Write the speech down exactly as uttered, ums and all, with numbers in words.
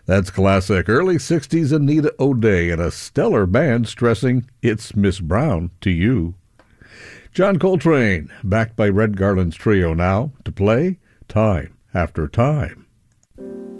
That's classic early sixties Anita O'Day and a stellar band stressing "It's Miss Brown to you." John Coltrane, backed by Red Garland's trio now, to play Time After Time.